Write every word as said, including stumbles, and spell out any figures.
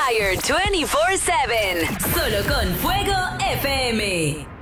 Fire veinticuatro siete. Solo con Fuego F M.